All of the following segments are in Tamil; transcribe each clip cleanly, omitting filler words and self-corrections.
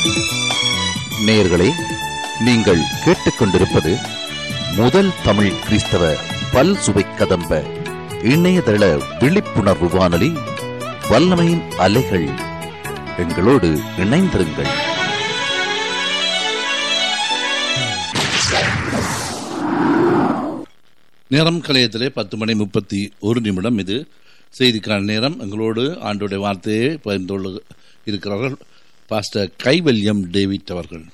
நேயர்களே, நீங்கள் கேட்டுக்கொண்டிருப்பது முதல் தமிழ் கிறிஸ்தவ பல் சுவை கதம்ப இணையதள விழிப்புணர்வு வானொலி வல்லமையின் அலைகள். எங்களோடு இணைந்திருங்கள். நேரம் கலையத்திலே 10:31 இது செய்திக்கான நேரம். எங்களோடு ஆண்டோடைய வார்த்தையை பகிர்ந்து இருக்கிறார்கள் பாஸ்டர் கைவல்யம் டேவிட் அவர்கள்.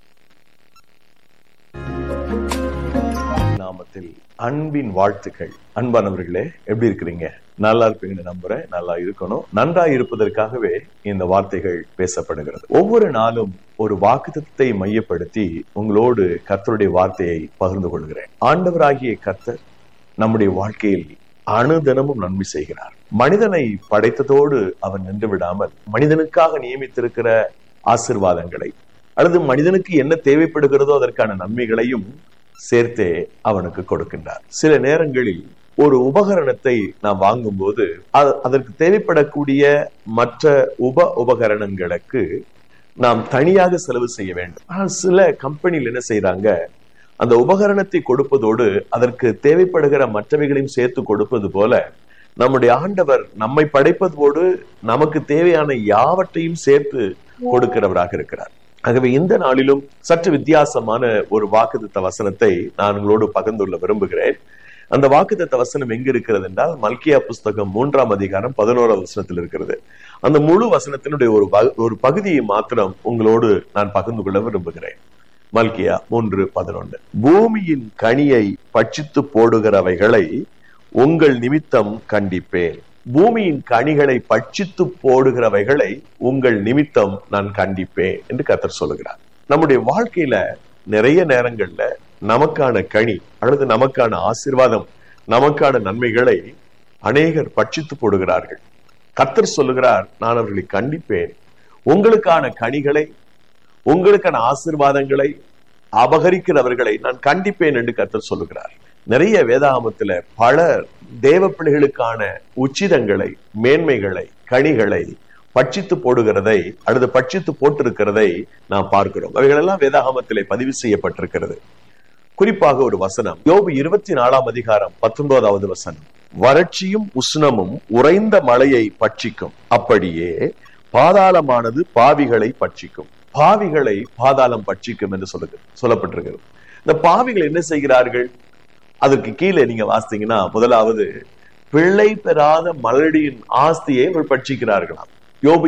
நாமத்தில் அன்பின் வாழ்த்துக்கள். அன்பானவர்களே, எப்படி இருக்கிறீங்க? நல்லா இருப்பீங்கன்னு நம்புறேன். நல்லா இருக்கணும். நன்றா இருப்பதற்காகவே இந்த வார்த்தைகள் பேசப்படுகிறது. ஒவ்வொரு நாளும் ஒரு வாக்குத்தத்தத்தை மையப்படுத்தி உங்களோடு கர்த்தருடைய வார்த்தையை பகிர்ந்து கொள்கிறேன். ஆண்டவராகிய கர்த்தர் நம்முடைய வாழ்க்கையில் அனுதினமும் நன்மை செய்கிறார். மனிதனை படைத்ததோடு அவன் நின்று விடாமல் மனிதனுக்காக நியமித்திருக்கிற ஆசீர்வாதங்களை அல்லது மனிதனுக்கு என்ன தேவைப்படுகிறதோ அதற்கான நன்மைகளையும் சேர்த்தே அவனுக்கு கொடுக்கின்றார். சில நேரங்களில் ஒரு உபகரணத்தை நாம் வாங்கும் போது அதற்கு தேவைப்படக்கூடிய மற்ற உபகரணங்களுக்கு நாம் தனியாக செலவு செய்ய வேண்டும். ஆனால் சில கம்பெனியில் என்ன செய்யறாங்க, அந்த உபகரணத்தை கொடுப்பதோடு அதற்கு தேவைப்படுகிற மற்றவைகளையும் சேர்த்து கொடுப்பது போல நம்முடைய ஆண்டவர் நம்மை படைப்பதோடு நமக்கு தேவையான யாவற்றையும் சேர்த்து கொடுக்கிறவராக இருக்கிறார். ஆகவே இந்த நாளிலும் சற்று வித்தியாசமான ஒரு வாக்குத்தத்த வசனத்தை நான் உங்களோடு பகிர்ந்துள்ள விரும்புகிறேன். அந்த வாக்குத்தத்த வசனம் எங்க இருக்கிறது என்றால் மல்கியா புஸ்தகம் 3ஆம் அதிகாரம் 11ஆம் வசனத்தில் இருக்கிறது. அந்த முழு வசனத்தினுடைய ஒரு பகுதியை மாத்திரம் உங்களோடு நான் பகிர்ந்து கொள்ள விரும்புகிறேன். மல்கியா 3:11. பூமியின் கனியை பட்சித்து போடுகிறவைகளை உங்கள் நிமித்தம் கண்டிப்பேன். பூமியின் கனிகளை பட்சித்து போடுகிறவைகளை உங்கள் நிமித்தம் நான் கண்டிப்பேன் என்று கர்த்தர் சொல்லுகிறார். நம்முடைய வாழ்க்கையில நிறைய நேரங்கள்ல நமக்கான கனி அல்லது நமக்கான ஆசீர்வாதம், நமக்கான நன்மைகளை அநேகர் பட்சித்து போடுகிறார்கள். கர்த்தர் சொல்லுகிறார், நான் அவர்களை கண்டிப்பேன். உங்களுக்கான கனிகளை, உங்களுக்கான ஆசீர்வாதங்களை அபகரிக்கிறவர்களை நான் கண்டிப்பேன் என்று கர்த்தர் சொல்லுகிறார். நிறைய வேதாகமத்துல பல தேவ பிள்ளைகளுக்கான உச்சிதங்களை, மேன்மைகளை, கனிகளை பட்சித்து போடுகிறதை அல்லது பட்சித்து போட்டிருக்கிறதை நாம் பார்க்கிறோம். அவைகளெல்லாம் வேதாகமத்திலே பதிவு செய்யப்பட்டிருக்கிறது. குறிப்பாக ஒரு வசனம், யோபு 24ஆம் அதிகாரம் 19வது வசனம். வறட்சியும் உஷ்ணமும் உறைந்த மழையை பட்சிக்கும், அப்படியே பாதாளமானது பாவிகளை பட்சிக்கும். பாவிகளை பாதாளம் பட்சிக்கும் என்று சொல்லப்பட்டிருக்கிறது. இந்த பாவிகள் என்ன செய்கிறார்கள்? அதற்கு கீழே நீங்க வாசித்தீங்கன்னா, முதலாவது பிள்ளை பெறாத மலடியின் ஆஸ்தியை பட்சிக்கிறார்களாம். யோபு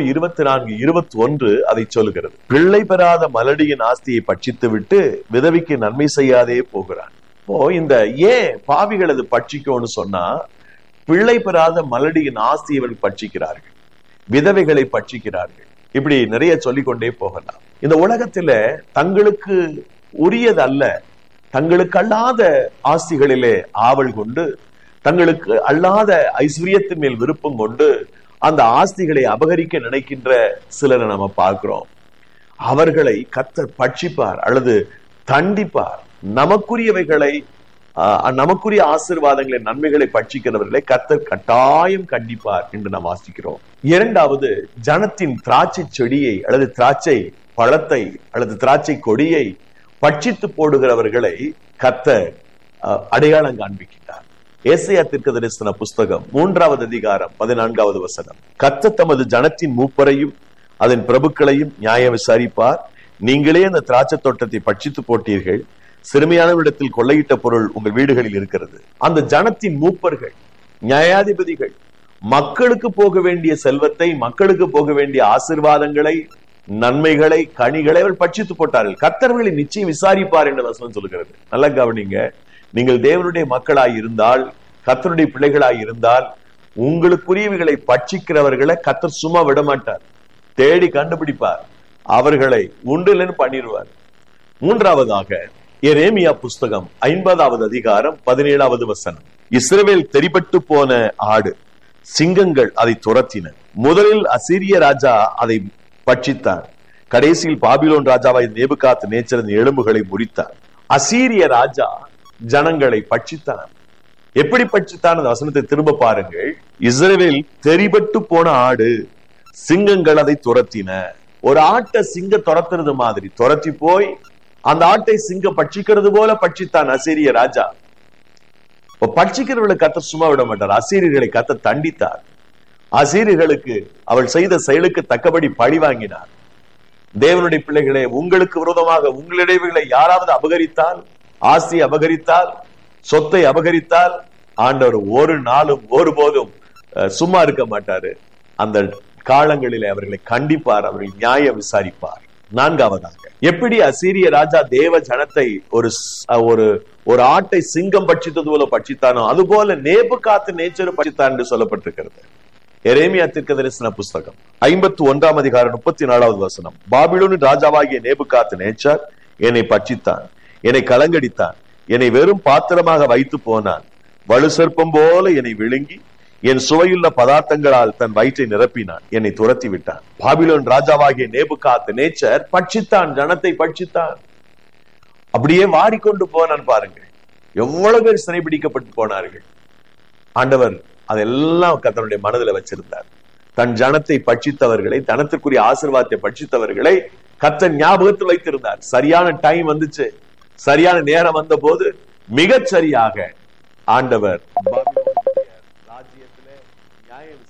24:21 அதை சொல்லுகிறது. பிள்ளை பெறாத மலடியின் ஆஸ்தியை பட்சித்து விட்டு விதவிக்கு நன்மை செய்யாதே போகிறான். இந்த ஏன் பாவிகள் அது பட்சிக்கும்னு சொன்னா, பிள்ளை பெறாத மலடியின் ஆஸ்தியை பட்சிக்கிறார்கள், விதவைகளை பட்சிக்கிறார்கள். இப்படி நிறைய சொல்லிக்கொண்டே போகலாம். இந்த உலகத்துல தங்களுக்கு உரியதல்ல, தங்களுக்கு அல்லாத ஆஸ்திகளிலே ஆவல் கொண்டு, தங்களுக்கு அல்லாத ஐஸ்வர்யத்தின் மேல் விருப்பம் கொண்டு அந்த ஆஸ்திகளை அபகரிக்க நினைக்கின்ற சிலரை நம்ம பார்க்கிறோம். அவர்களை கர்த்தர் பட்சிப்பார் அல்லது தண்டிப்பார். நமக்குரியவைகளை, நமக்குரிய ஆசீர்வாதங்களை, நன்மைகளை பட்சிக்கிறவர்களை கர்த்தர் கட்டாயம் கண்டிப்பார் என்று நாம் வாசிக்கிறோம். இரண்டாவது, ஜனத்தின் திராட்சை செடியை அல்லது திராட்சை பழத்தை அல்லது திராட்சை கொடியை பட்சித்து போடுகிறவர்களை கர்த்தர் அடையாளம் காண்பிக்கிறார். ஏசாயா தீர்க்கதரிசன புஸ்தகம் 3ஆவது அதிகாரம் 14வது வசனம். கர்த்தர் தமது ஜனத்தின் மூப்பரையும் அதன் பிரபுக்களையும் நியாயம் விசாரிப்பார். நீங்களே அந்த திராட்சை தோட்டத்தை பட்சித்து போட்டீர்கள், சிறுமையானவரிடத்தில் கொள்ளையிட்ட பொருள் உங்கள் வீடுகளில் இருக்கிறது. அந்த ஜனத்தின் மூப்பர்கள், நியாயாதிபதிகள் மக்களுக்கு போக வேண்டிய செல்வத்தை, மக்களுக்கு போக வேண்டிய ஆசீர்வாதங்களை, நன்மைகளை, கனிகளை அவர் பட்சித்து போட்டார்கள். கர்த்தர்களை நிச்சயம் விசாரிப்பார் என்று வசனம் சொல்லுகிறது. நல்லா கவனிங்க. நீங்கள் தேவனுடைய மக்களாய் இருந்தால், கர்த்தருடைய பிள்ளைகளாய் இருந்தால், உங்களுக்குரியவைகளை பட்சிக்கிறவர்களை கர்த்தர் சும்மா விட மாட்டார். தேடி கண்டுபிடிப்பார், அவர்களை உண்டிலன்னு பண்ணிடுவார். மூன்றாவதாக எரேமியா புஸ்தகம் 50வது அதிகாரம் 17வது வசனம். இஸ்ரவேல் தெரிபட்டு போன ஆடு, சிங்கங்கள் அதை துரத்தின. முதலில் அசீரிய ராஜா அதை பட்சித்தார், கடைசியில் பாபிலோன் ராஜாவாய் நேபுகாத் நேச்சரின் எலும்புகளை முறித்தார். அசீரிய ராஜா ஜனங்களை பட்சித்தார். எப்படி பட்சித்தான்? அந்த வசனத்தை திரும்ப பாருங்கள். இஸ்ரவேல் தெரிபட்டு போன ஆடு, சிங்கங்கள் அதை துரத்தின. ஒரு ஆட்டை சிங்கம் துரத்துறது மாதிரி துரத்தி போய் அந்த ஆட்டை சிங்கம் பட்சிக்கிறது போல பட்சித்தான் அசீரிய ராஜா. பட்சிக்கிறவர்களை கர்த்தர் சும்மா விட மாட்டார். அசீரியர்களை கர்த்தர் தண்டித்தார். அசீரியர்களுக்கு அவள் செய்த செயலுக்கு தக்கபடி பழி வாங்கினார். தேவனுடைய பிள்ளைகளே, உங்களுக்கு விரோதமாக உங்களுடையவைகளை யாராவது அபகரித்தால், ஆஸ்தியை அபகரித்தால், சொத்தை அபகரித்தால், ஆண்டவர் ஒரு நாளும் ஒருபோதும் சும்மா இருக்க மாட்டாரு. அந்த காலங்களிலே அவர்களை கண்டிப்பார், அவர்கள் நியாயம் விசாரிப்பார். நான்காவதாக, எப்படி அசீரிய ராஜா தேவ ஜனத்தை ஒரு ஆட்டை சிங்கம் பட்சித்தது போல பட்சித்தானோ அதுபோல நேபுகாத்நேச்சர் பட்சித்தான் என்று சொல்லப்பட்டிருக்கிறது. எரேமியா தீர்க்கதரிசன புஸ்தகம் 51ஆம் அதிகாரம் 34வது வசனம். பாபிலோனின் ராஜாவாகிய நேபுகாத்நேச்சர் என்னை பட்சித்தான், என்னை கலங்கடித்தான், என்னை வெறும் பாத்திரமாக வைத்து போனான். வலு சர்ப்பம் போல என்னை விழுங்கி என் சுவையுள்ள பதார்த்தங்களால் தன் வயிற்றை நிரப்பினான், என்னை துரத்தி விட்டான். பாபிலோன் ராஜாவாகிய நேபுகாத்நேச்சர் பட்சித்தான், ஜனத்தை பட்சித்தான். அப்படியே வாரிக்கொண்டு போனான். பாருங்க, எவ்வளவு பேர் சிறைபிடிக்கப்பட்டு போனார்கள். ஆண்டவர் அதெல்லாம் கர்த்தருடைய மனதில் வச்சிருந்தார். தன் ஜனத்தை பட்சித்தவர்களை, தனத்திற்குரிய ஆசீர்வாதத்தை பட்சித்தவர்களை கர்த்தர் ஞாபகத்தில் வைத்திருந்தார். சரியான டைம் வந்துச்சு, சரியான நேரம் வந்த போது மிகச் சரியாக ஆண்டவர் ராஜ்யத்திலே நியாயம்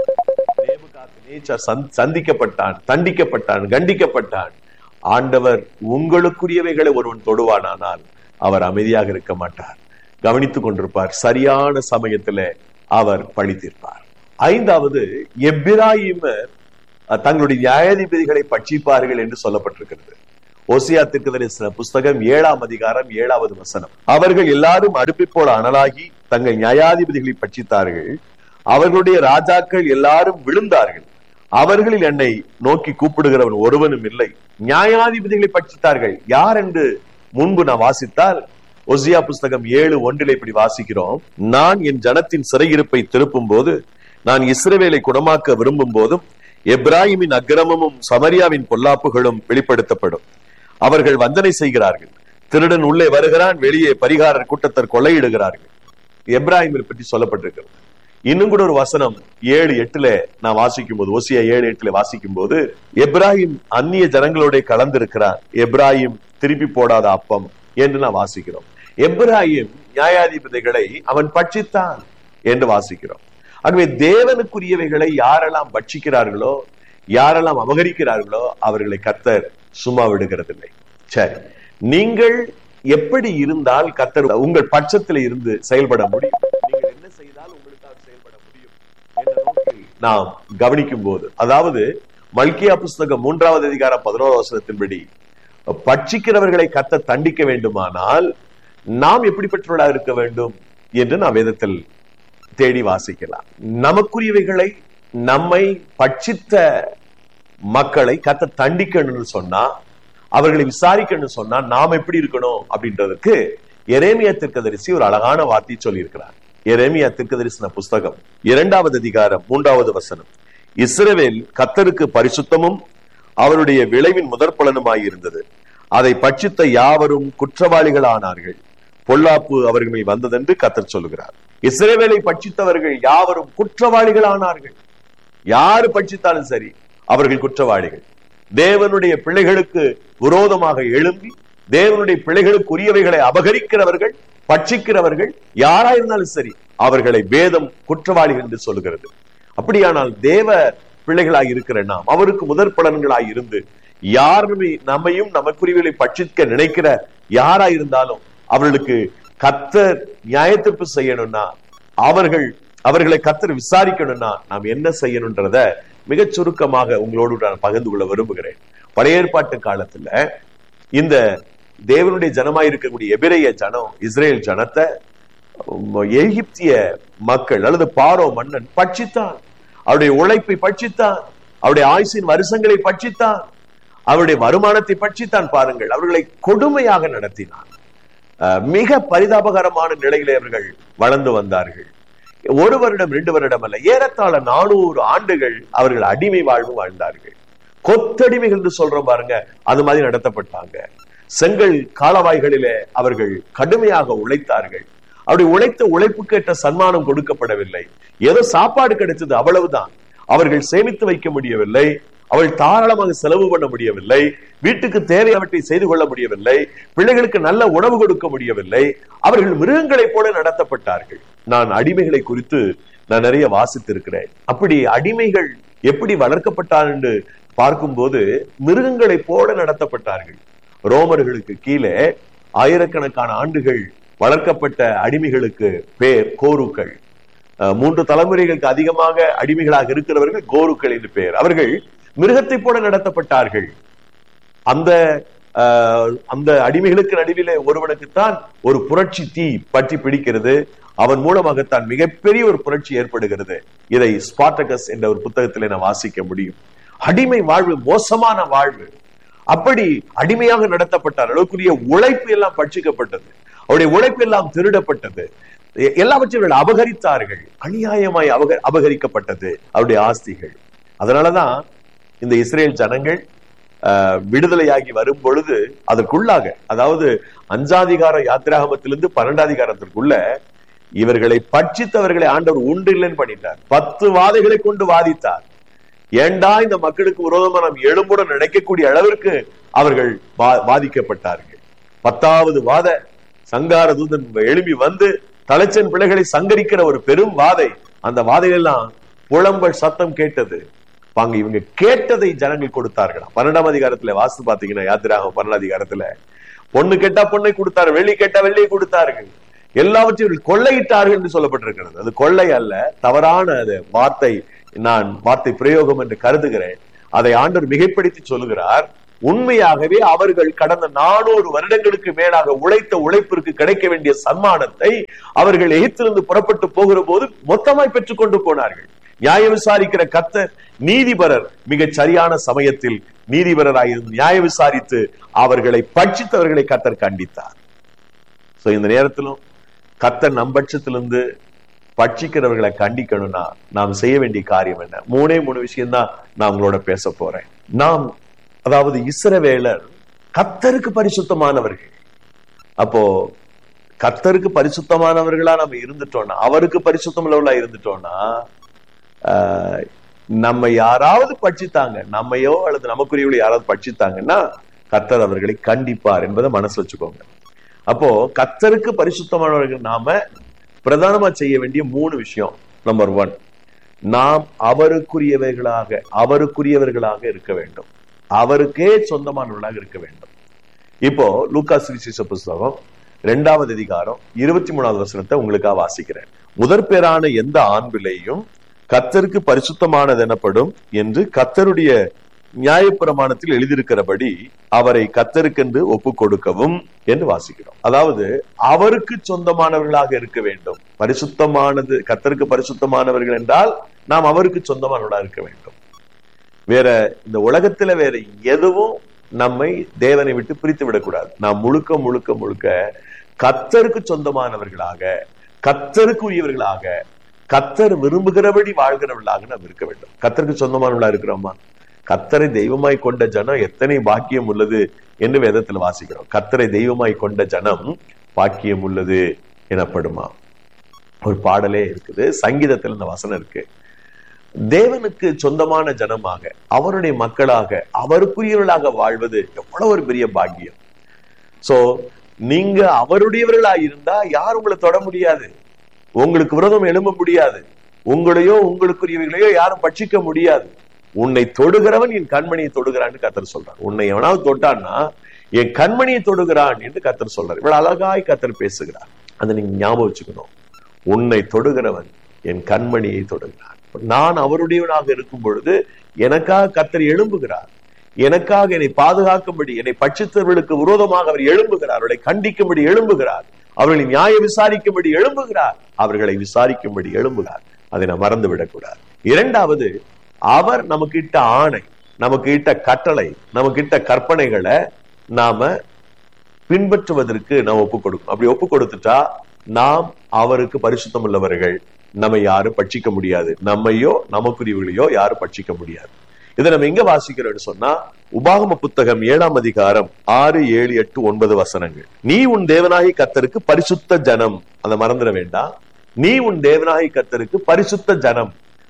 விசாரித்தார். சந்திக்கப்பட்டான், தண்டிக்கப்பட்டான், கண்டிக்கப்பட்டான். ஆண்டவர் உங்களுக்குரியவைகளை ஒருவன் தொடுவானானால் அவர் அமைதியாக இருக்க மாட்டார், கவனித்துக் கொண்டிருப்பார். சரியான சமயத்திலே அவர் பழி தீர்ப்பார். ஐந்தாவது, எப்பிராயீமர் தங்களுடைய நியாயாதிபதிகளை பட்சிப்பார்கள் என்று சொல்லப்பட்டிருக்கிறது. ஓசியா தீர்க்கதரிசன புஸ்தகம் 7ஆம் அதிகாரம் 7வது வசனம். அவர்கள் எல்லாரும் அடுப்பை போல அனலாகி தங்கள் நியாயாதிபதிகளை பட்சித்தார்கள், அவர்களுடைய ராஜாக்கள் எல்லாரும் விழுந்தார்கள், அவர்களில் என்னை நோக்கி கூப்பிடுகிறவன் ஒருவனும் இல்லை. நியாயாதிபதிகளை பட்சித்தார்கள். யார் என்று முன்பு நான் வாசித்தால் ஓசியா புஸ்தகம் 7:1 இப்படி வாசிக்கிறோம். நான் என் ஜனத்தின் சிறையிருப்பை திருப்பும் போது, நான் இஸ்ரவேலை குணமாக்க விரும்பும் போதும் எப்ராஹிமின் அக்கிரமமும் சமரியாவின் பொல்லாப்புகளும் வெளிப்படுத்தப்படும். அவர்கள் வந்தனை செய்கிறார்கள், திருடன் உள்ளே வருகிறான், வெளியே பரிகாரர் கூட்டத்தர் கொள்ளையிடுகிறார்கள். எப்ராஹிமை பற்றி சொல்லப்பட்டிருக்கிறது. இன்னும் கூட ஒரு வசனம் 7:8 நான் வாசிக்கும் போது, ஓசியா 7:8 வாசிக்கும் போது, எப்ராஹிம் அந்நிய ஜனங்களோட கலந்திருக்கிறார், எப்ராஹிம் திருப்பி போடாத அப்பம் என்று நான் வாசிக்கிறோம். எப்ராஹிம் நியாயாதிபதிகளை அவன் பட்சித்தான் என்று வாசிக்கிறோம். ஆகவே தேவனுக்குரியவைகளை யாரெல்லாம் பட்சிக்கிறார்களோ, யாரெல்லாம் அபகரிக்கிறார்களோ அவர்களை கர்த்தர் சும்மா விடுகிறதில்லை. சரி, நீங்கள் எப்படி இருந்தால் கர்த்தர் உங்கள் பட்சத்தில் இருந்து செயல்பட முடியும், நீங்கள் என்ன செய்தால் உங்களுக்காக செயல்பட முடியும் என்ற நோக்கில் நாம் கவனிக்கும் போது, அதாவது மல்கியா புஸ்தகம் 3ஆவது அதிகாரம் 11வது வசனத்தின்படி பட்சிக்கிறவர்களை கர்த்தர் தண்டிக்க வேண்டுமானால் நாம் எப்படிப்பட்டவர்களாக இருக்க வேண்டும் என்று நாம் வேதத்தில் தேடி வாசிக்கலாம். நமக்குரியவைகளை, நம்மை பட்சித்த மக்களை கர்த்தர் தண்டிக்கணும்னு சொன்னா, அவர்களை விசாரிக்கணும்னு சொன்னா நாம் எப்படி இருக்கணும் அப்படின்றதுக்கு எரேமியா தீர்க்கதரிசி ஒரு அழகான வார்த்தை சொல்லி இருக்கிறார். எரேமியா தீர்க்கதரிசன புஸ்தகம் 2ஆவது அதிகாரம் 3வது வசனம். இஸ்ரவேல் கர்த்தருக்கு பரிசுத்தமும் அவருடைய விளைவின் முதற்பலனுமாயிருந்தது, அதை பட்சித்த யாவரும் குற்றவாளிகள் ஆனார்கள், பொல்லாப்பு அவர்கள் வந்ததென்று கர்த்தர் சொல்லுகிறார். இஸ்ரவேலை பட்சித்தவர்கள் யாவரும் குற்றவாளிகள் ஆனார்கள். யாரு பட்சித்தாலும் சரி அவர்கள் குற்றவாளிகள். தேவனுடைய பிள்ளைகளுக்கு விரோதமாக எழும்பி தேவனுடைய பிள்ளைகளுக்கு உரியவைகளை அபகரிக்கிறவர்கள், பட்சிக்கிறவர்கள் யாராயிருந்தாலும் சரி அவர்களை வேதம் குற்றவாளிகள் என்று சொல்லுகிறது. அப்படியானால் தேவ பிள்ளைகளாய் இருக்கிற நாம் அவருக்கு முதற் பலன்களாய் இருந்து யாருமே நம்மையும் நமக்குரியவைகளை பட்சிக்க நினைக்கிற யாராயிருந்தாலும் அவர்களுக்கு கர்த்தர் நியாயத்தீர்ப்பு செய்யணும்னா, அவர்களை கர்த்தர் விசாரிக்கணும்னா நாம் என்ன செய்யணும்ன்றத மிகச் சுருக்கமாக உங்களோடு நான் பகிர்ந்து கொள்ள விரும்புகிறேன். பழைய ஏற்பாட்டு காலத்துல இந்த தேவனுடைய ஜனமாய் இருக்கக்கூடிய எபிரேய ஜனம், இஸ்ரேல் ஜனத்தை எகிப்திய மக்கள் அல்லது பார்வோ மன்னன் பட்சித்தான். அவருடைய உழைப்பை பட்சித்தான், அவருடைய ஆயுசின் வருஷங்களை பட்சித்தான், அவருடைய வருமானத்தை பட்சித்தான். பாருங்கள், அவர்களை கொடுமையாக நடத்தினான். மிக பரிதாபகரமான நிலையிலே அவர்கள் வளர்ந்து வந்தார்கள். 1 வருடம் 2 வருடம் அல்ல, ஏறத்தாழ 400 ஆண்டுகள் அவர்கள் அடிமை வாழ்வு வாழ்ந்தார்கள். கொத்தடிமைகள் என்று சொல்றோம் பாருங்க, அது மாதிரி நடத்தப்பட்டாங்க. செங்கல் காலவாய்களிலே அவர்கள் கடுமையாக உழைத்தார்கள். அவருடைய உழைத்த உழைப்புக்கேற்ற சன்மானம் கொடுக்கப்படவில்லை. ஏதோ சாப்பாடு கிடைச்சது, அவ்வளவுதான். அவர்கள் சேமித்து வைக்க முடியவில்லை. அவள் தாராளமாக செலவு பண்ண முடியவில்லை, வீட்டுக்கு தேவையானவற்றை செய்து கொள்ள முடியவில்லை, பிள்ளைகளுக்கு நல்ல உணவு கொடுக்க முடியவில்லை. அவர்கள் மிருகங்களைப் போல நடத்தப்பட்டார்கள். நான் அடிமைகளை குறித்து நான் நிறைய வாசித்திருக்கிறேன். அப்படி அடிமைகள் எப்படி வளர்க்கப்பட்டார் என்று பார்க்கும்போது மிருகங்களைப் போல நடத்தப்பட்டார்கள். ரோமர்களுக்கு கீழே ஆயிரக்கணக்கான ஆண்டுகள் வளர்க்கப்பட்ட அடிமைகளுக்கு பேர் கோருக்கள். 3 தலைமுறைகளுக்கு அதிகமாக அடிமைகளாக இருக்கிறவர்கள் கோருக்கள் என்று பெயர். அவர்கள் மிருகத்தை போல நடத்தப்பட்டார்கள். அந்த அடிமைகளுக்கு நடுவிலே ஒருவனுக்குத்தான் ஒரு புரட்சி தீ பற்றி பிடிக்கிறது. அவன் மூலமாகத்தான் மிகப்பெரிய ஒரு புரட்சி ஏற்படுகிறது. இதை ஸ்பார்டகஸ் என்ற ஒரு புத்தகத்திலே நான் வாசிக்க முடியும். அடிமை வாழ்வு மோசமான வாழ்வு. அப்படி அடிமையாக நடத்தப்பட்டார். அளவுக்குரிய உழைப்பு எல்லாம் பட்சிக்கப்பட்டது, அவருடைய உழைப்பு எல்லாம் திருடப்பட்டது, எல்லாவற்றையும் அபகரித்தார்கள், அநியாயமாய் அபகரிக்கப்பட்டது அவருடைய ஆஸ்திகள். அதனாலதான் இந்த இஸ்ரேல் ஜனங்கள் விடுதலையாகி வரும் பொழுது அதற்குள்ளாக, அதாவது 5ஆம் யாத்திராகமத்திலிருந்து 12ஆம் இவர்களை பட்சித்தவர்களை ஆண்டவர் உண்டில்லைன்னு பண்ணிட்டார். 10 வாதைகளை கொண்டு வாதித்தார். ஏண்டா இந்த மக்களுக்கு விரோதமா நாம் எழும்புடன் நினைக்கக்கூடிய அளவிற்கு அவர்கள் வாதிக்கப்பட்டார்கள். 10வது வாத சங்கார தூதன் எழுப்பி வந்து தலைச்சன் பிள்ளைகளை சங்கரிக்கிற ஒரு பெரும் வாதை. அந்த வாதையெல்லாம் புலம்பல் சத்தம் கேட்டது. இவங்க கேட்டதை ஜனங்கள் கொடுத்தார்களாம். 12ஆம் அதிகாரத்துல வாசித்து பாத்தீங்கன்னா, யாத்திராகமம் 12ஆம் பொண்ணு கேட்டா பொண்ணை கொடுத்தார், வெள்ளி கேட்டா வெள்ளியை கொடுத்தார்கள், எல்லாவற்றையும் கொள்ளையிட்டார்கள் என்று சொல்லப்பட்டிருக்கிறது. அது கொள்ளை அல்ல, தவறான அது வார்த்தை பிரயோகம் என்று கருதுகிறேன். அதை ஆண்டவர் மிகைப்படுத்தி சொல்லுகிறார். உண்மையாகவே அவர்கள் கடந்த 400 வருடங்களுக்கு மேலாக உழைத்த உழைப்பிற்கு கிடைக்க வேண்டிய சன்மானத்தை அவர்கள் எகிப்திலிருந்து புறப்பட்டு போகிற போது மொத்தமாய் பெற்றுக் கொண்டு போனார்கள். நியாயம் விசாரிக்கிற கர்த்தர் நீதிபரர் மிகச் சரியான சமயத்தில் நீதிபரராயிருந்து நியாயம் விசாரித்து அவர்களை பட்சித்தவர்களை கர்த்தர் கண்டித்தார். இந்த நேரத்திலும் கர்த்தர் நம் பட்சத்திலிருந்து பட்சிக்கிறவர்களை கண்டிக்கணும்னா நாம் செய்ய வேண்டிய காரியம் என்ன? 3 விஷயம் தான் நான் உங்களோட பேச போறேன். அதாவது இஸ்ரவேலர் கர்த்தருக்கு பரிசுத்தமானவர்கள். அப்போ கர்த்தருக்கு பரிசுத்தமானவர்களா நம்ம இருந்துட்டோம்னா, அவருக்கு பரிசுத்தம் உள்ளவர்களா இருந்துட்டோம்னா, நம்ம யாராவது பட்சித்தாங்க, நம்மையோ அல்லது நமக்குரியவளை யாராவது பட்சித்தாங்கன்னா கர்த்தர் அவர்களை கண்டிப்பார் என்பதை மனசு வச்சுக்கோங்க. அப்போ கர்த்தருக்கு பரிசுத்தமானவர்கள் நாம பிரதானமா செய்ய வேண்டிய 3 விஷயம். நம்பர் 1, நாம் அவருக்குரியவர்களாக இருக்க வேண்டும். அவருக்கே சொந்தமானவர்களாக இருக்க வேண்டும். இப்போ லூக்கா சுவிசேஷ புஸ்தகம் 2ஆம் அதிகாரம் 23வது வசனத்தை உங்களுக்காக வாசிக்கிறேன். முதற் பேரான எந்த ஆண் பிள்ளையும் கர்த்தருக்கு பரிசுத்தமானது எனப்படும் என்று கர்த்தருடைய நியாயப்பிரமாணத்தில் எழுதியிருக்கிறபடி அவரை கர்த்தருக்கென்று ஒப்பு கொடுக்கவும் என்று வாசிக்கிறோம். அதாவது அவருக்கு சொந்தமானவர்களாக இருக்க வேண்டும். பரிசுத்தமானது, கர்த்தருக்கு பரிசுத்தமானவர்கள் என்றால் நாம் அவருக்கு சொந்தமானவர்களாக இருக்க வேண்டும். வேற இந்த உலகத்துல வேற எதுவும் நம்மை தேவனை விட்டு பிரித்து விடக்கூடாது. நாம் முழுக்க முழுக்க முழுக்க கர்த்தருக்கு சொந்தமானவர்களாக, கர்த்தருக்கு உரியவர்களாக, கர்த்தர் விரும்புகிறபடி வாழ்கிறவர்களாக நாம் இருக்க வேண்டும். கர்த்தருக்கு சொந்தமானவர்களா இருக்கிறோமா? கர்த்தரை தெய்வமாய் கொண்ட ஜனம் எத்தனை பாக்கியம் உள்ளது என்று வேதத்தில் வாசிக்கிறோம். கர்த்தரை தெய்வமாய் கொண்ட ஜனம் பாக்கியம் உள்ளது எனப்படுமா? ஒரு பாடலே இருக்குது, சங்கீதத்தில் இந்த வசனம் இருக்கு. தேவனுக்கு சொந்தமான ஜனமாக, அவருடைய மக்களாக, அவருக்குரியவர்களாக வாழ்வது எவ்வளவு ஒரு பெரிய பாக்கியம். சோ நீங்க அவருடையவர்களா இருந்தா யார் உங்களை தொட முடியாது, உங்களுக்கு விரோதம் எழும்ப முடியாது, உங்களையோ உங்களுக்குரியவர்களையோ யாரும் பட்சிக்க முடியாது. உன்னை தொடுகிறவன் என் கண்மணியை தொடுகிறான்னு கர்த்தர் சொல்றார். உன்னை எவனாவது தொட்டான்னா என் கண்மணியை தொடுகிறான் என்று கர்த்தர் சொல்றார். இவ்வளவு அழகாய் கர்த்தர் பேசுகிறார். அதை நீங்க ஞாபகம் வச்சுக்கணும். உன்னை தொடுகிறவன் என் கண்மணியை தொடுகிறான். நான் அவருடையவனாக இருக்கும் பொழுது எனக்காக கர்த்தர் எழும்புகிறார். எனக்காக என்னை பாதுகாக்கும்படி, என்னை பட்சித்தவர்களுக்கு விரோதமாக அவர் எழும்புகிறார். அவர்களை கண்டிக்கும்படி எழும்புகிறார். அவர்களை நியாய விசாரிக்கும்படி எழும்புகிறார். அவர்களை விசாரிக்கும்படி எழும்புகிறார். அதை நான் மறந்து விடக்கூடாது. 2வது, அவர் நமக்கு இட்ட ஆணை, நமக்கு இட்ட கட்டளை, நமக்கு இட்ட கற்பனைகளை நாம பின்பற்றுவதற்கு நாம் ஒப்பு கொடுக்கணும். அப்படி ஒப்பு கொடுத்துட்டா நாம் அவருக்கு பரிசுத்தம் உள்ளவர்கள். நம்ம யாரும் பட்சிக்க முடியாது. நம்மையோ நமக்குரியவர்களையோ யாரும் பட்சிக்க முடியாது. இதை நம்ம எங்க வாசிக்கிறோம்னு சொன்னா, உபாகம புத்தகம் 7ஆம் அதிகாரம் 6, 7, 8, 9 வசனங்கள். நீ உன் தேவனாகி கர்த்தருக்கு பரிசுத்த ஜனம். அதை மறந்துட வேண்டாம். நீ உன் தேவனாகி கர்த்தருக்கு பரிசுத்த ஜனம்.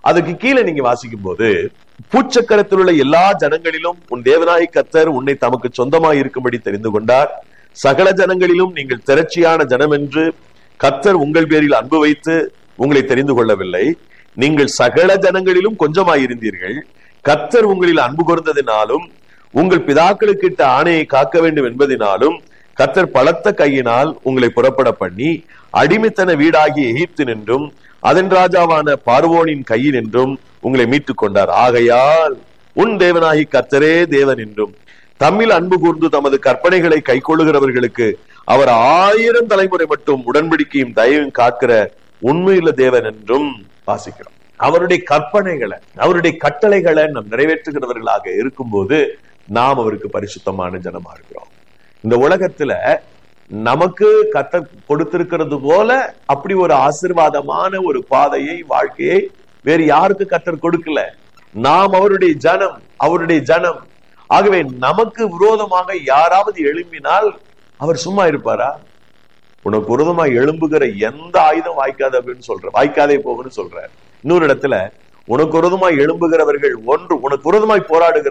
அதுக்கு கீழே நீங்க வாசிக்கும் போது, பூச்சக்கரத்தில் உள்ள எல்லா ஜனங்களிலும் உன் தேவனாகிய கர்த்தர் உன்னை தமக்கு சொந்தமாய் இருக்கும்படி தெரிந்து கொண்டார். சகல ஜனங்களிலும் நீங்கள் திரட்சியான ஜனம் என்று கர்த்தர் உங்கள் பேரில் அன்பு வைத்து உங்களை தெரிந்து கொள்ளவில்லை. நீங்கள் சகல ஜனங்களிலும் கொஞ்சமாயிருந்தீர்கள். கர்த்தர் உங்களில் அன்பு கூர்ந்ததினாலும் உங்கள் பிதாக்களுக்கு இட்ட ஆணையை காக்க வேண்டும் என்பதினாலும் கர்த்தர் பலத்த கையினால் உங்களை புறப்பட பண்ணி அடிமைத்தன வீடாகிய எகிப்து நின்றும் அதன் ராஜாவான பார்வோனின் கையில் என்றும் உங்களை மீட்டுக் கொண்டார். ஆகையால் உன் தேவனாகி கர்த்தரே தேவன் என்றும் தம்மில் அன்பு கூர்ந்து தமது கற்பனைகளை கை கொள்ளுகிறவர்களுக்கு அவர் 1000 தலைமுறை மட்டும் உடன்படிக்கையும் தயவும் காக்கிற உண்மையுள்ள தேவன் என்றும் வாசிக்கிறோம். அவருடைய கற்பனைகளை, அவருடைய கட்டளைகளை நாம் நிறைவேற்றுகிறவர்களாக இருக்கும்போது நாம் அவருக்கு பரிசுத்தமான ஜனமா இருக்கிறோம். இந்த உலகத்துல நமக்கு கர்த்தர் கொடுத்திருக்கிறது போல அப்படி ஒரு ஆசீர்வாதமான ஒரு பாதையை, வாழ்க்கையை வேறு யாருக்கு கர்த்தர் கொடுக்கல. நாம் அவருடைய ஜனம், அவருடைய ஜனம். ஆகவே நமக்கு விரோதமாக யாராவது எழும்பினால் அவர் சும்மா இருப்பாரா? உனக்கு விரோதமாக எழும்புகிற எந்த ஆயுதம் வாய்க்காது அப்படின்னு சொல்ற, வாய்க்காதே போகுன்னு சொல்ற. இன்னொரு இடத்துல உனக்கு விரோதமாய் எழும்புகிறவர்கள் உனக்கு விரோதமாய்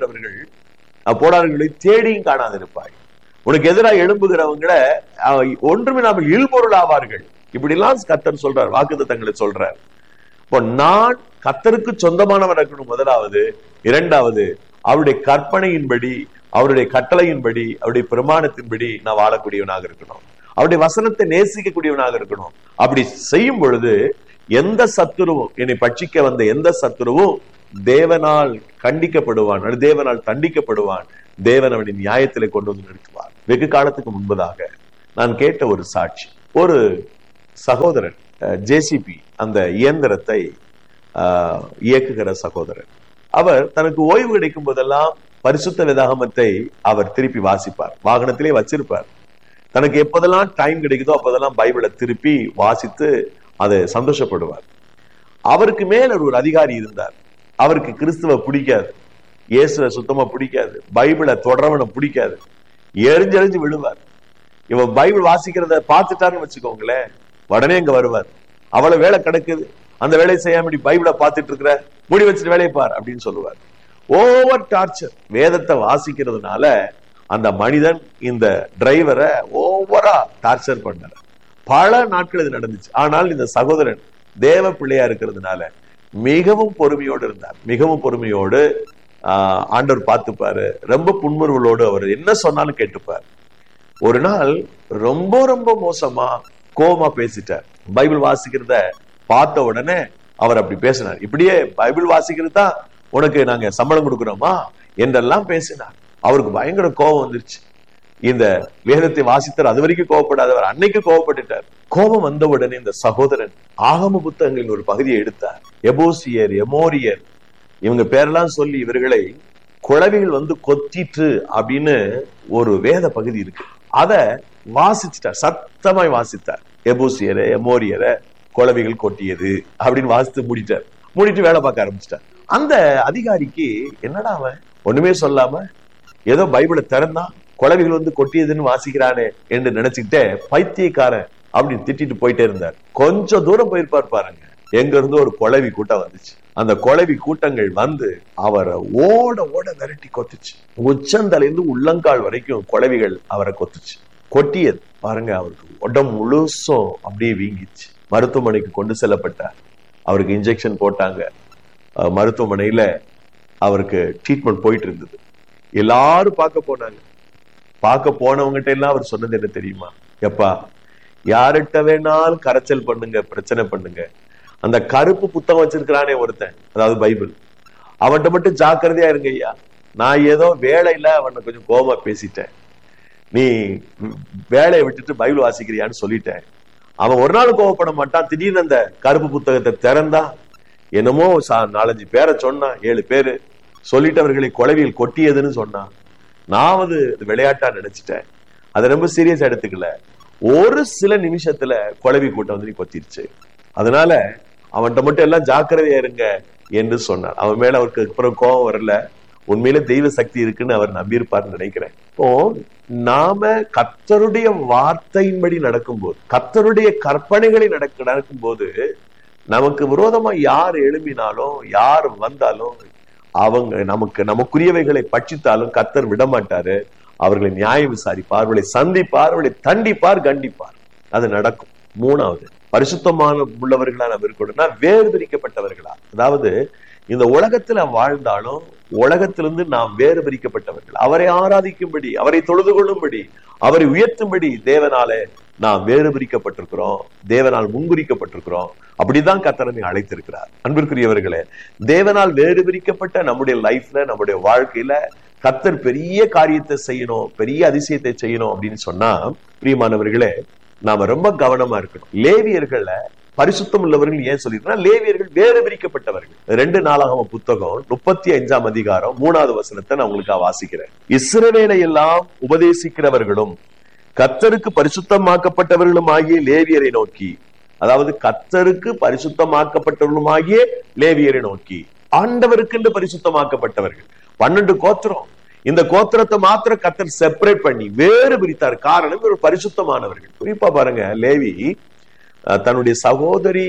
போராடுகளை தேடியும் காணாதிருப்பாய். உனக்கு எதிராக எழும்புகிறவங்களை ஒன்றுமே நாம இல்பொருள் ஆவார்கள். இப்படி எல்லாம் கர்த்தர் சொல்றார், வாக்குத்தத்தங்களை சொல்றார். இப்போ நான் கர்த்தருக்கு சொந்தமானவர் இருக்கணும் முதலாவது. இரண்டாவது, அவருடைய கற்பனையின்படி, அவருடைய கட்டளையின்படி, அவருடைய பிரமாணத்தின்படி நான் வாழக்கூடியவனாக இருக்கணும். அவருடைய வசனத்தை நேசிக்கக்கூடியவனாக இருக்கணும். அப்படி செய்யும் பொழுது எந்த சத்துருவும், என்னை பட்சிக்க வந்த எந்த சத்துருவும் தேவனால் கண்டிக்கப்படுவான், தேவனால் தண்டிக்கப்படுவான். தேவன் அவனின் நியாயத்திலே கொண்டு வந்து நிறுத்துவார். வெகு காலத்துக்கு முன்பதாக நான் கேட்ட ஒரு சாட்சி, ஒரு சகோதரன் ஜேசிபி அந்த இயந்திரத்தை இயக்குகிற சகோதரன், அவர் தனக்கு ஓய்வு கிடைக்கும் போதெல்லாம் பரிசுத்த வேதாகமத்தை அவர் திருப்பி வாசிப்பார், வாகனத்திலே வச்சிருப்பார். தனக்கு எப்போதெல்லாம் டைம் கிடைக்குதோ அப்போதெல்லாம் பைபிளை திருப்பி வாசித்து அதை சந்தோஷப்படுவார். அவருக்கு மேல ஒரு அதிகாரி இருந்தார். அவருக்கு கிறிஸ்துவ பிடிக்காது, இயேசுவை சுத்தமா பிடிக்காது, பைபிளை தொடரவனை பிடிக்காது, எரிஞ்செறிஞ்சு விழுவார். இவன் பைபிள் வாசிக்கிறத பார்த்துட்டாருன்னு வச்சுக்கோங்களேன், உடனே இங்க வருவார். அவ்வளவு வேலை கிடக்குது, அந்த வேலையை செய்யாம பைபிளை பார்த்துட்டு இருக்கிற, முடி வச்சுட்டு வேலையை பார் அப்படின்னு சொல்லுவார். Over torture. வேதத்தை வாசிக்கிறதுனால அந்த மனிதன் இந்த டிரைவரை ஓவரா டார்ச்சர் பண்ணார். பல நாட்கள் இது நடந்துச்சு. ஆனால் இந்த சகோதரன் தேவ பிள்ளையா இருக்கிறதுனால மிகவும் பொறுமையோடு இருந்தார். மிகவும் பொறுமையோடு ஆண்டவர் பார்த்துப்பாரு. ரொம்ப புன்முறுவலோடு அவர் என்ன சொன்னாலும் கேட்டுப்பார். ஒரு நாள் ரொம்ப ரொம்ப மோசமா கோவமா பேசிட்டார். பைபிள் வாசிக்கிறத பார்த்த உடனே அவர் அப்படி பேசினார். இப்படியே பைபிள் வாசிக்கிறது தான் உனக்கு நாங்க சம்பளம் கொடுக்கிறோமா என்றெல்லாம் பேசினார். அவருக்கு பயங்கர கோபம் வந்துருச்சு. இந்த வேதத்தை வாசித்தார், அது வரைக்கும் கோவப்படாதவர் அன்னைக்கு கோவப்பட்டுட்டார். கோபம் வந்த உடனே இந்த சகோதரன் ஆகம புத்தகங்களின் ஒரு பகுதியை எடுத்தார். எபூசியர், எமோரியர், இவங்க பேரெல்லாம் சொல்லி இவர்களை குழவிகள் வந்து கொத்திட்டு அப்படின்னு ஒரு வேத பகுதி இருக்கு. அத வாசிச்சுட்டார், சத்தமாய் வாசித்தார். எபூசியரை, எமோரியரை குழவிகள் கொட்டியது அப்படின்னு வாசித்து மூடிட்டு வேலை பார்க்க ஆரம்பிச்சிட்டார். அந்த அதிகாரிக்கு என்னடா அவன் ஒண்ணுமே சொல்லாம ஏதோ பைபிளை திறந்தா குழவிகள் வந்து கொட்டியதுன்னு வாசிக்கிறானே என்று நினைச்சுக்கிட்டே பைத்தியக்காரன் அப்படின்னு திட்டிட்டு போயிட்டே இருந்தார். கொஞ்சம் தூரம் போயிருப்பார் பாருங்க, எங்க இருந்து ஒரு குழவி கூட்டம் வந்துச்சு. அந்த குழவி கூட்டங்கள் வந்து அவரை ஓட ஓட விரட்டி கொத்துச்சு. உச்சந்தலைந்து உள்ளங்கால் வரைக்கும் குழவிகள் அவரை கொட்டியது பாருங்க. அவருக்கு உடம்பு முழுசும் அப்படியே வீங்கிச்சு. மருத்துவமனைக்கு கொண்டு செல்லப்பட்டார். அவருக்கு இன்ஜெக்ஷன் போட்டாங்க. மருத்துவமனையில அவருக்கு ட்ரீட்மெண்ட் போயிட்டு இருந்தது. எல்லாரும் பார்க்க போனாங்க. பார்க்க போனவங்ககிட்ட எல்லாம் அவர் சொன்னது என்ன தெரியுமா? எப்பா, யார்கிட்ட வேணாலும் கரைச்சல் பண்ணுங்க, பிரச்சனை பண்ணுங்க, அந்த கருப்பு புத்தகம் வச்சிருக்கிறானே ஒருத்தன், அதாவது பைபிள், அவன்கிட்ட மட்டும் ஜாக்கிரதையா இருங்க ஐயா. நான் ஏதோ வேலையில அவனை கொஞ்சம் கோபமா பேசிட்டேன், நீ வேலையை விட்டுட்டு பைபிள் வாசிக்கிறியான்னு சொல்லிட்டேன். அவன் ஒரு நாள் கோவப்பட மாட்டான். திடீர்னு அந்த கருப்பு புத்தகத்தை திறந்தா என்னமோ 4-5 பேரை சொன்னான், 7 பேரு சொல்லிட்டு அவர்களை குழவியில் கொட்டியதுன்னு சொன்னான். நான் விளையாட்டா நினைச்சிட்டேன், அதை ரொம்ப சீரியஸா எடுத்துக்கல. ஒரு சில நிமிஷத்துல குழவி கூட்டம் வந்து கொத்திருச்சு. அதனால அவன்கிட்ட மட்டும் எல்லாம் ஜாக்கிரதையா இருங்க என்று சொன்னார். அவன் மேல அவருக்கு அப்புறம் கோபம் வரல. உண்மையில தெய்வ சக்தி இருக்குன்னு அவர் நம்பியிருப்பார்னு நினைக்கிறேன். இப்போ நாம கர்த்தருடைய வார்த்தையின்படி நடக்கும்போது, கர்த்தருடைய கற்பனைகளை நடக்கும்போது நமக்கு விரோதமா யார் எழும்பினாலும் யார் வந்தாலும் அவங்க நமக்குரியவைகளை பட்சித்தாலும் கர்த்தர் விடமாட்டாரு. அவர்களை நியாயம் விசாரிப்பார், அவர்களை சந்திப்பார், அவர்களை தண்டிப்பார், கண்டிப்பார். அது நடக்கும். மூணாவது, பரிசுத்தமான உள்ளவர்களா நாம் இருக்கணும்னா வேறு பிரிக்கப்பட்டவர்களா. அதாவது இந்த உலகத்துல வாழ்ந்தாலும் உலகத்திலிருந்து நாம் வேறு பிரிக்கப்பட்டவர்கள். அவரை ஆராதிக்கும்படி, அவரை தொழுது கொள்ளும்படி, அவரை உயர்த்தும்படி தேவனாலே நாம் வேறு பிரிக்கப்பட்டிருக்கிறோம், தேவனால் முன்குறிக்கப்பட்டிருக்கிறோம். அப்படிதான் கர்த்தர் நம்மை அழைத்திருக்கிறார். அன்பிற்குரியவர்களே, தேவனால் வேறு பிரிக்கப்பட்ட நம்முடைய லைஃப்ல, நம்முடைய வாழ்க்கையில கர்த்தர் பெரிய காரியத்தை செய்யணும், பெரிய அதிசயத்தை செய்யணும் அப்படின்னு சொன்னா, பிரியமானவர்களே, நாம ரொம்ப கவனமா இருக்கணும். லேவியர்கள பரிசுத்தம் உள்ளவர்கள் ஏன் சொல்லிருக்கா? லேவியர்கள் வேறு பிரிக்கப்பட்டவர்கள். 2 நாளாகம புத்தகம் 35ஆம் அதிகாரம் 3வது வசனத்தை நான் உங்களுக்கு வாசிக்கிறேன். இஸ்ரவேலை எல்லாம் உபதேசிக்கிறவர்களும் கர்த்தருக்கு பரிசுத்தமாக்கப்பட்டவர்களும் ஆகிய லேவியரை நோக்கி, அதாவது கர்த்தருக்கு பரிசுத்தமாக்கப்பட்டவர்களும் ஆகிய லேவியரை நோக்கி, ஆண்டவருக்கு என்று பரிசுத்தமாக்கப்பட்டவர்கள் 12 கோத்திரம். இந்த கோத்திரத்தை மாத்திரம் கர்த்தர் செப்பரேட் பண்ணி வேறு பிரித்தார். காரணம், ஒரு பரிசுத்தமானவர்கள். குறிப்பா பாருங்க, லேவி தன்னுடைய சகோதரி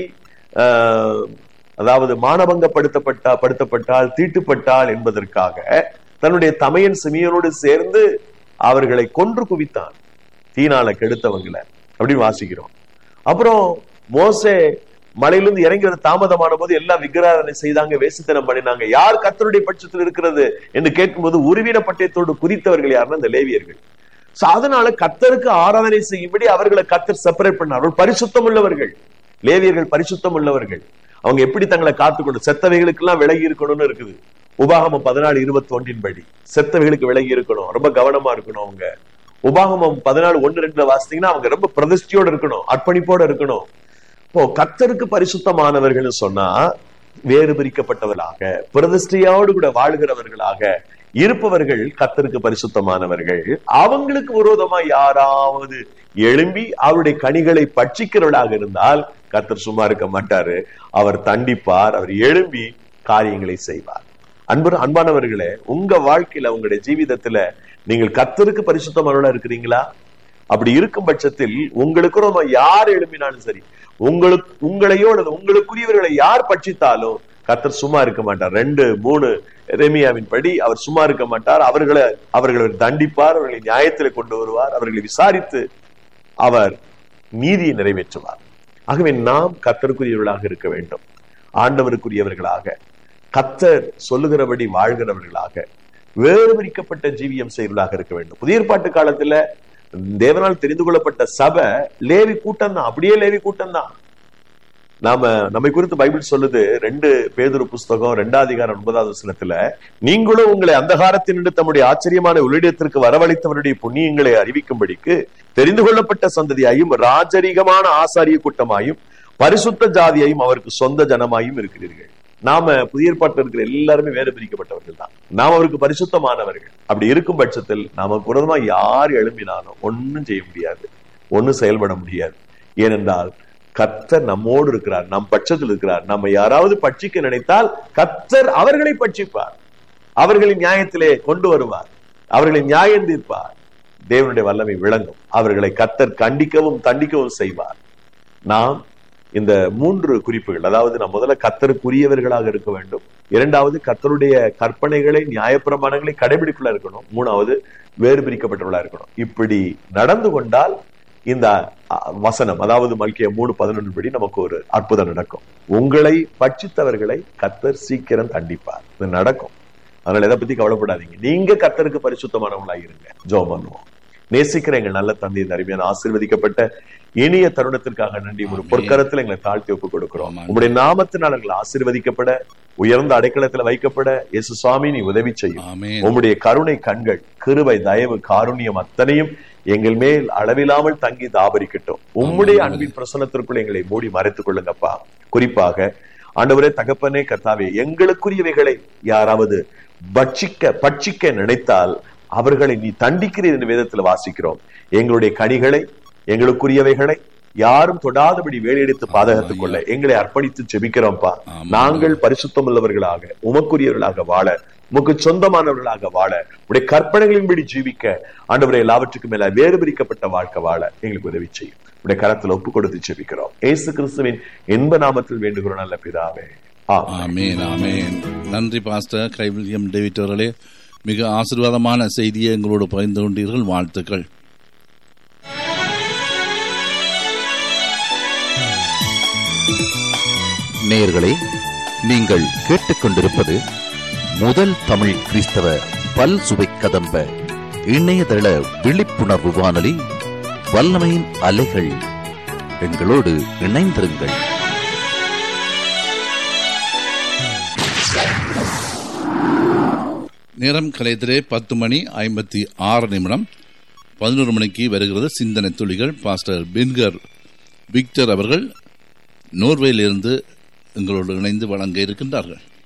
அதாவது மானபங்கப்படுத்தப்பட்டால் தீட்டுப்பட்டாள் என்பதற்காக தன்னுடைய தமையன் சிமியோனோடு சேர்ந்து அவர்களை கொன்று குவித்தான், தீனால கெடுத்தவங்களை அப்படின்னு வாசிக்கிறோம். அப்புறம் மோசே மலையிலிருந்து இறங்கிறது தாமதமான போது எல்லாம் விக்கிராதனை செய்தாங்க, வேசித்தனம் பண்ணினாங்க. யார் கர்த்தருடைய பட்சத்தில் இருக்கிறது என்று கேட்கும்போது உருவின பட்டயத்தோடு குறித்தவர்கள் யாருன்னா இந்த லேவியர்கள். அதனால கர்த்தருக்கு ஆராதனை செய்யும்படி அவர்களை கர்த்தர் செப்பரேட் பண்ணார். பரிசுத்தம் உள்ளவர்கள் லேவியர்கள், பரிசுத்தம் உள்ளவர்கள். அவங்க எப்படி தங்களை காத்துக்கொண்டு செத்தவைகளுக்கு எல்லாம் விலகி இருக்கணும்னு இருக்குது. உபாகமம் 14:21 படி செத்தவைகளுக்கு விலகி இருக்கணும், ரொம்ப கவனமா இருக்கணும். அவங்க உபாகமம் 14:1-2 வாசித்தீங்கன்னா அவங்க ரொம்ப பிரதிஷ்டையோடு இருக்கணும், அர்ப்பணிப்போடு இருக்கணும். இப்போ கர்த்தருக்கு பரிசுத்தமானவர்கள் சொன்னா வேறு பிரிக்கப்பட்டவர்களாக, பிரதிஷ்டையோடு கூட வாழ்கிறவர்களாக இருப்பவர்கள் கர்த்தருக்கு பரிசுத்தமானவர்கள். அவங்களுக்கு விரோதமா யாராவது எழும்பி அவருடைய கனிகளை பட்சிக்கிறவர்களாக இருந்தால் கர்த்தர் சும்மா இருக்க மாட்டாரு, அவர் தண்டிப்பார், அவர் எழும்பி காரியங்களை செய்வார். அன்பானவர்களே, உங்க வாழ்க்கையில, உங்களுடைய ஜீவிதத்துல நீங்கள் கர்த்தருக்கு பரிசுத்தமானவர்களா இருக்கிறீங்களா? அப்படி இருக்கும் பட்சத்தில் உங்களுக்கு ரொம்ப யார் எழுப்பினாலும் சரி, உங்களையோ அல்லது உங்களுக்குரியவர்களை யார் பட்சித்தாலும் கர்த்தர் சும்மா இருக்க மாட்டார். 2:3 எரேமியாவின் படி அவர் சும்மா இருக்க மாட்டார். அவர்களை தண்டிப்பார், அவர்களை நியாயத்தில் கொண்டு வருவார், அவர்களை விசாரித்து அவர் நீதியை நிறைவேற்றுவார். ஆகவே நாம் கர்த்தருக்குரியவர்களாக இருக்க வேண்டும், ஆண்டவருக்குரியவர்களாக, கர்த்தர் சொல்லுகிறபடி வாழ்கிறவர்களாக, வேறு பிரிக்கப்பட்ட ஜீவியம் செய்வர்களாக இருக்க வேண்டும். புதிய ஏற்பாட்டு காலத்துல தேவனால் தெரிந்து கொள்ளப்பட்ட சபை லேவி கூட்டம் தான், அப்படியே லேவி கூட்டம் தான். நம்மை குறித்து பைபிள் சொல்லுது, 2 பேதுரு புஸ்தகம் 2ஆம் அதிகாரம் 9வது வசனத்துல, நீங்களும் உங்களை அந்தகாரத்தினின்று தம்முடைய ஆச்சரியமான ஒளியிடத்திற்கு வரவழைத்தவருடைய புண்ணியங்களை அறிவிக்கும்படிக்கு தெரிந்து கொள்ளப்பட்ட சந்ததியாயும் ராஜரீகமான ஆசாரிய கூட்டமாயும் பரிசுத்த ஜாதியாயும் அவருக்கு சொந்த ஜனமாயும் இருக்கிறீர்கள். நாம புதிய ஏற்பாட்டில் இருக்கிற எல்லாருமே வேறு பிரிக்கப்பட்டவர்கள் தான். நாம் அவருக்கு பரிசுத்தமானவர்கள். அப்படி இருக்கும் பட்சத்தில் நமக்கு விரோதமா யார் எழும்பினாலும் ஒன்னும் செய்ய முடியாது, ஒன்னும் செயல்பட முடியாது. ஏனென்றால் கர்த்தர் நம்மோடு இருக்கிறார், நம் பட்சத்தில் இருக்கிறார். நம்ம யாராவது பட்சிக்க நினைத்தால் கர்த்தர் அவர்களை பட்சிப்பார், அவர்களின் நியாயத்திலே கொண்டு வருவார், அவர்களை நியாயம் தீர்ப்பார். தேவனுடைய வல்லமை விளங்கும். அவர்களை கர்த்தர் கண்டிக்கவும் தண்டிக்கவும் செய்வார். நாம் இந்த 3 குறிப்புகள், அதாவது நாம் முதல்ல கர்த்தருக்குரியவர்களாக இருக்க வேண்டும், 2வது கர்த்தருடைய கற்பனைகளை நியாயப்பிரமாணங்களை கடைபிடிக்குள்ள இருக்கணும், 3வது வேறு பிரிக்கப்பட்டவர்களா இருக்கணும். இப்படி நடந்து கொண்டால் இந்த வசனம், அதாவது மல்கியா 3:11 படி நமக்கு ஒரு அற்புதம் நடக்கும். உங்களை பட்சித்தவர்களை கர்த்தர் சீக்கிரம் தண்டிப்பார். இது நடக்கும். அதனால எதை பத்தி கவலைப்படாதீங்க. நீங்க கர்த்தருக்கு பரிசுத்தமானவங்களா இருங்க. ஜெபம் பண்ணுவோம். நேசிக்கிற எங்கள் நல்ல தந்தை, இந்த அருமையான ஆசீர்வதிக்கப்பட்ட இனிய தருணத்திற்காக நன்றி. ஒரு பொற்கரத்தில் எங்களை தாழ்த்தி ஒப்புக் கொடுக்கிறோம். உங்களுடைய நாமத்தினால் எங்களை ஆசீர்வதிக்கப்பட, உயர்ந்த அடைக்கலத்துல வைக்கப்பட இயேசு சுவாமி நீ உதவி செய்யும். உங்களுடைய கருணை கண்கள், கிருபை, தயவு, காருண்யம் அத்தனையும் எங்கள் மேல் அளவில்லாமல் தங்கி தாபரிக்கட்டும். உம்முடைய அன்பின் பிரசன்னத்திற்குள் எங்களை மூடி மறைத்துக் கொள்ளுங்கப்பா. குறிப்பாக ஆண்டவரே, தகப்பனே, கர்த்தாவே, எங்களுக்குரியவைகளை யாராவது பட்சிக்க நினைத்தால் அவர்களை நீ தண்டிக்கிறீர் என்று வேதத்துல வாசிக்கிறோம். எங்களுடைய கனிகளை, எங்களுக்குரியவைகளை யாரும் தொடாதபடி வேலையெடுத்து பாதுகாத்துக் கொள்ள எங்களை அர்ப்பணித்து ஜெபிக்கிறோம்ப்பா. நாங்கள் பரிசுத்தம் உள்ளவர்களாக, உமக்குரியவர்களாக வாழ உமக்கு சொந்தமானவர்களாக வாழ, உடைய கற்பனைகளின்படி ஜீவிக்க, ஆண்டவரே எல்லாவற்றுக்கும் மேல வேறு பிரிக்கப்பட்ட வாழ்க்கை வாழ எங்களுக்கு உதவி செய்யும். உடைய கரத்துல ஒப்பு கொடுத்து ஜெபிக்கிறோம். இயேசு கிறிஸ்துவின் இன்ப நாமத்தில் வேண்டுகிறோம் நல்ல பிதாவே. ஆமென், ஆமென். நன்றி பாஸ்டர் கை வில்லியம் டேவிட் அவர்களே. மிக ஆசீர்வாதமான செய்தியை எங்களோடு பகிர்ந்து கொண்டீர்கள். வாழ்த்துக்கள். நேயர்களே, நீங்கள் கேட்டுக்கொண்டிருப்பது முதல் தமிழ் கிறிஸ்தவ பல் சுவை கதம்ப இணையதள விழிப்புணர்வு வானொலி, வல்லமையின் அலைகள். எங்களோடு இணைந்திருங்கள். நேரம் கலையத்திலே 10:56. 11 மணிக்கு வருகிறது சிந்தனை துளிகள். பாஸ்டர் பின்கர் விக்டர் அவர்கள் நோர்வேயிலிருந்து எங்களோடு இணைந்து வழங்க இருக்கின்றார்கள்.